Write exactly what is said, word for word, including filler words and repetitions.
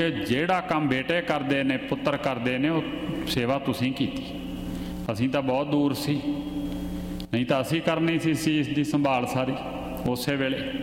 ਕਿਉਂਕਿ ਜਿਹੜਾ ਕੰਮ ਬੇਟੇ ਕਰਦੇ ਨੇ, ਪੁੱਤਰ ਕਰਦੇ ਨੇ, ਉਹ ਸੇਵਾ ਤੁਸੀਂ ਕੀਤੀ। ਅਸੀਂ ਤਾਂ ਬਹੁਤ ਦੂਰ ਸੀ, ਨਹੀਂ ਤਾਂ ਅਸੀਂ ਕਰਨੀ ਸੀ ਸੀਸ ਦੀ ਸੰਭਾਲ ਸਾਰੀ ਉਸੇ ਵੇਲੇ।